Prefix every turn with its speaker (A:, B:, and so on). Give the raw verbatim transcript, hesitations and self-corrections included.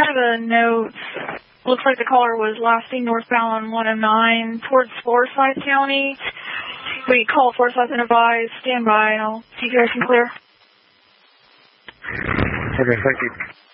A: have a note. Looks like the caller was last seen northbound on one oh nine towards Forsyth County. We call Forsyth and advise. Stand by, and I'll see you guys can clear.
B: Okay, thank you.